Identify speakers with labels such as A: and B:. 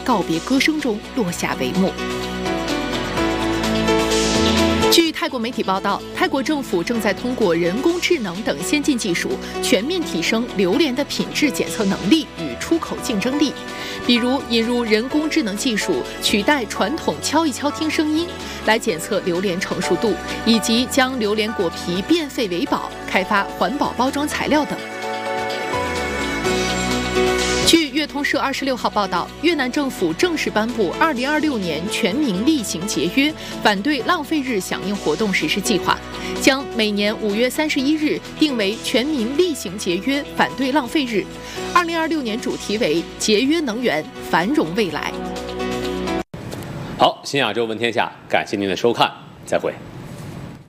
A: 告别歌声中落下帷幕。据泰国媒体报道，泰国政府正在通过人工智能等先进技术，全面提升榴莲的品质检测能力与出口竞争力。比如引入人工智能技术，取代传统敲一敲听声音来检测榴莲成熟度，以及将榴莲果皮变废为宝，开发环保包装材料等。据越通社26号报道，越南政府正式颁布2026年全民厉行节约反对浪费日响应活动实施计划，将每年5月31日定为全民厉行节约反对浪费日。2026年主题为节约能源，繁荣未来。
B: 好，新亚洲闻天下，感谢您的收看，再会。